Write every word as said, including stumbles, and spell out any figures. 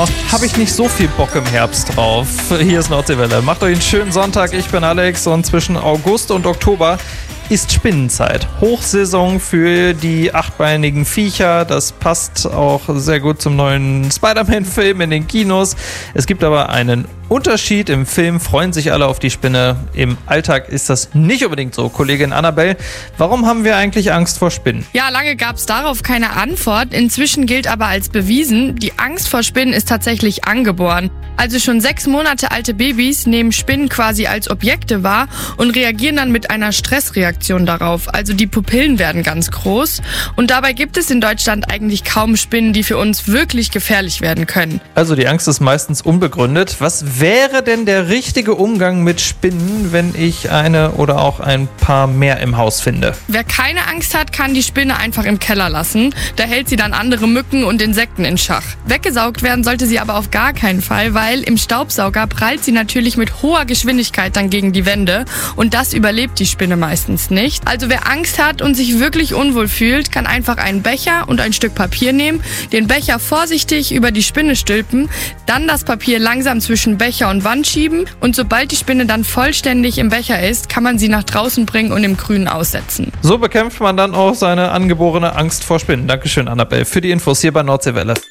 Habe ich nicht so viel Bock im Herbst drauf. Hier ist Nordseewelle. Macht euch einen schönen Sonntag. Ich bin Alex und zwischen August und Oktober ist Spinnenzeit. Hochsaison für die achtbeinigen Viecher. Das passt auch sehr gut zum neuen Spider-Man-Film in den Kinos. Es gibt aber einen Unterschied. Im Film freuen sich alle auf die Spinne. Im Alltag ist das nicht unbedingt so. Kollegin Annabelle, warum haben wir eigentlich Angst vor Spinnen? Ja, lange gab es darauf keine Antwort. Inzwischen gilt aber als bewiesen, die Angst vor Spinnen ist tatsächlich angeboren. Also schon sechs Monate alte Babys nehmen Spinnen quasi als Objekte wahr und reagieren dann mit einer Stressreaktion darauf. Also die Pupillen werden ganz groß. Und dabei gibt es in Deutschland eigentlich kaum Spinnen, die für uns wirklich gefährlich werden können. Also die Angst ist meistens unbegründet. Was wäre denn der richtige Umgang mit Spinnen, wenn ich eine oder auch ein paar mehr im Haus finde? Wer keine Angst hat, kann die Spinne einfach im Keller lassen. Da hält sie dann andere Mücken und Insekten in Schach. Weggesaugt werden sollte sie aber auf gar keinen Fall, weil im Staubsauger prallt sie natürlich mit hoher Geschwindigkeit dann gegen die Wände und das überlebt die Spinne meistens nicht. Also wer Angst hat und sich wirklich unwohl fühlt, kann einfach einen Becher und ein Stück Papier nehmen, den Becher vorsichtig über die Spinne stülpen, dann das Papier langsam zwischen Becher und Wand schieben und sobald die Spinne dann vollständig im Becher ist, kann man sie nach draußen bringen und im Grünen aussetzen. So bekämpft man dann auch seine angeborene Angst vor Spinnen. Dankeschön, Annabelle, für die Infos hier bei Nordseewelle.